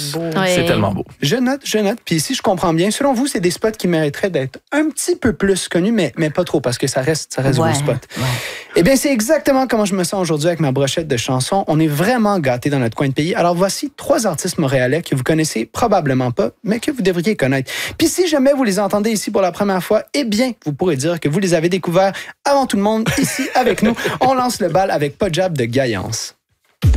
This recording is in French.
beau. Oui. C'est tellement beau. Je note. Puis si je comprends bien, selon vous, c'est des spots qui mériteraient d'être un petit peu plus connus, mais pas trop, parce que ça reste vos spots. Ouais. Eh bien, c'est exactement comment je me sens aujourd'hui avec ma brochette de chansons. On est vraiment gâtés dans notre coin de pays. Alors, voici 3 artistes montréalais que vous connaissez probablement pas, mais que vous devriez connaître. Puis si jamais vous les entendez ici pour la première fois, eh bien, vous pourrez dire que vous les avez découverts avant tout le monde ici avec nous. On lance le bal avec Pas de Jab de Gaillance.